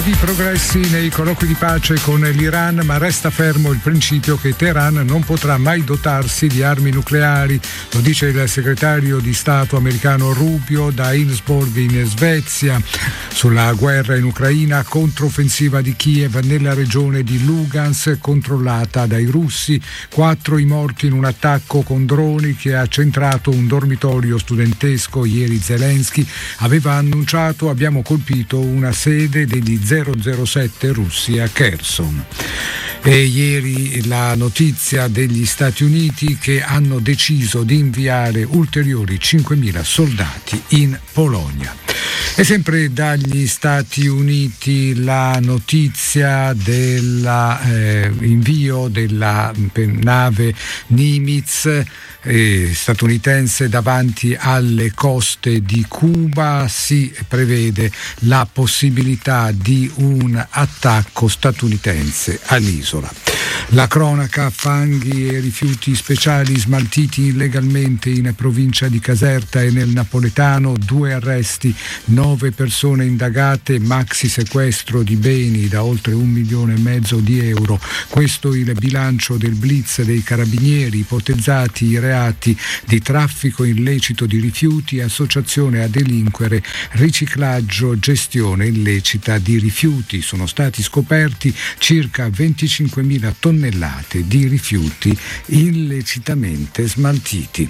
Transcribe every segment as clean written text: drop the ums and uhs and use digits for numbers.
lievi progressi nei colloqui di pace con l'Iran, ma resta fermo il principio che Teheran non potrà mai dotarsi di armi nucleari. Lo dice il segretario di Stato americano Rubio da Innsbruck in Svezia. Sulla guerra in Ucraina, controffensiva di Kiev nella regione di Lugansk controllata dai russi. 4 i morti in un attacco con droni che ha centrato un dormitorio studentesco. Ieri Zelensky aveva annunciato: abbiamo colpito una sede degli 007 russi a Kherson. E ieri la notizia degli Stati Uniti che hanno deciso di inviare ulteriori 5.000 soldati in Polonia. E sempre dagli Stati Uniti la notizia dell'invio della nave Nimitz statunitense davanti alle coste di Cuba. Si prevede la possibilità di un attacco statunitense all'isola. La cronaca: fanghi e rifiuti speciali smaltiti illegalmente in provincia di Caserta e nel Napoletano, 2 arresti, 9 persone indagate, maxi sequestro di beni da oltre 1,5 milioni di euro. Questo il bilancio del blitz dei carabinieri, ipotizzati i reati di traffico illecito di rifiuti, associazione a delinquere, riciclaggio, gestione illecita di rifiuti. Sono stati scoperti circa 25.000 tonnellate di rifiuti illecitamente smaltiti.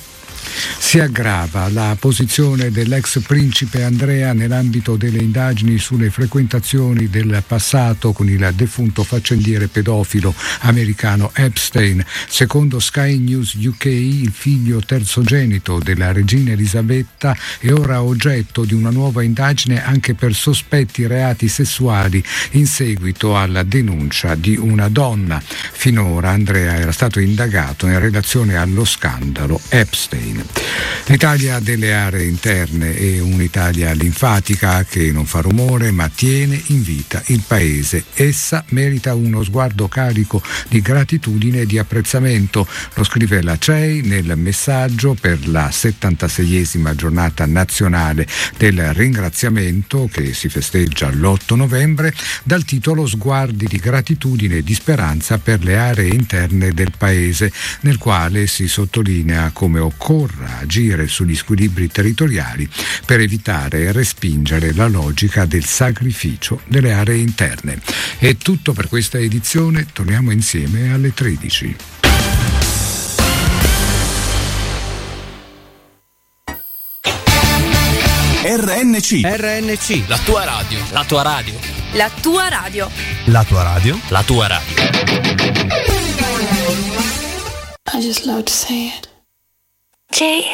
Si aggrava la posizione dell'ex principe Andrea nell'ambito delle indagini sulle frequentazioni del passato con il defunto faccendiere pedofilo americano Epstein. Secondo Sky News UK, il figlio terzogenito della regina Elisabetta è ora oggetto di una nuova indagine anche per sospetti reati sessuali in seguito alla denuncia di una donna. Finora Andrea era stato indagato in relazione allo scandalo Epstein. L'Italia delle aree interne è un'Italia linfatica che non fa rumore ma tiene in vita il paese. Essa merita uno sguardo carico di gratitudine e di apprezzamento, lo scrive la CEI nel messaggio per la 76esima giornata nazionale del ringraziamento che si festeggia l'8 novembre dal titolo Sguardi di gratitudine e di speranza per le aree interne del paese, nel quale si sottolinea come occorra agire sugli squilibri territoriali per evitare e respingere la logica del sacrificio delle aree interne. È tutto per questa edizione, torniamo insieme alle 13. RNC, la tua radio. La tua radio. La tua radio. La tua radio. La tua radio. I just love to say it. Jay